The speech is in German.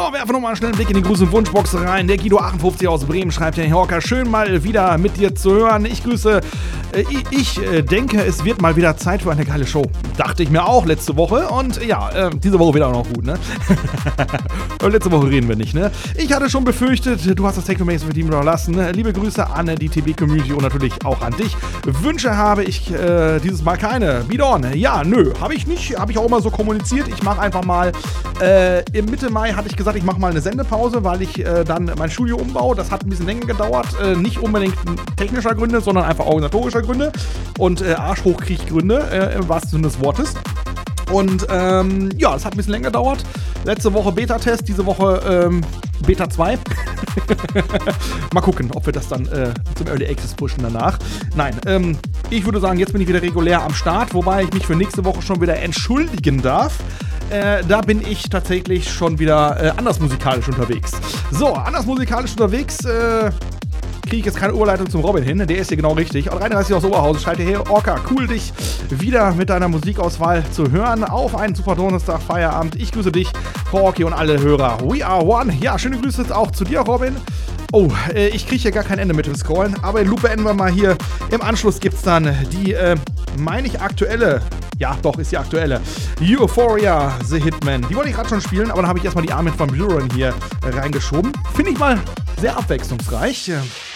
Oh, werfen nochmal schnell einen Blick in die Gruß- und Wunschbox rein. Der Guido58 aus Bremen schreibt: Herr Horker, schön mal wieder mit dir zu hören. Ich grüße. Ich denke, es wird mal wieder Zeit für eine geile Show. Dachte ich mir auch letzte Woche. Und ja, diese Woche wird auch noch gut, ne? Und letzte Woche reden wir nicht, ne? Ich hatte schon befürchtet, du hast das Technomason-Team überlassen. Liebe Grüße an die TB-Community und natürlich auch an dich. Wünsche habe ich dieses Mal keine. Beat on. Ja, nö, habe ich nicht. Habe ich auch immer so kommuniziert. Ich mache einfach mal. Im Mitte Mai hatte ich gesagt, ich mache mal eine Sendepause, weil ich dann mein Studio umbaue. Das hat ein bisschen länger gedauert. Nicht unbedingt technischer Gründe, sondern einfach organisatorischer Gründe. Und Arschhochkrieg-Gründe, im wahrsten Sinne des Wortes. Und ja, es hat ein bisschen länger gedauert. Letzte Woche Beta-Test, diese Woche Beta 2. Mal gucken, ob wir das dann zum Early Access pushen danach. Nein, ich würde sagen, jetzt bin ich wieder regulär am Start, wobei ich mich für nächste Woche schon wieder entschuldigen darf. Da bin ich tatsächlich schon wieder anders musikalisch unterwegs. So, anders musikalisch unterwegs kriege ich jetzt keine Überleitung zum Robin hin. Der ist hier genau richtig. Und 33 aus Oberhausen schreibt hier: Orca, cool, dich wieder mit deiner Musikauswahl zu hören auf einen super Donnerstag Feierabend. Ich grüße dich, Orki und alle Hörer. We are one. Ja, schöne Grüße auch zu dir, Robin. Oh, ich kriege hier gar kein Ende mit dem Scrollen. Aber in Loop beenden wir mal hier. Im Anschluss gibt es dann die, meine ich, aktuelle. Ja, doch, ist die aktuelle. Euphoria, The Hitman. Die wollte ich gerade schon spielen, aber dann habe ich erstmal die Armin van Buuren hier reingeschoben. Finde ich mal sehr abwechslungsreich.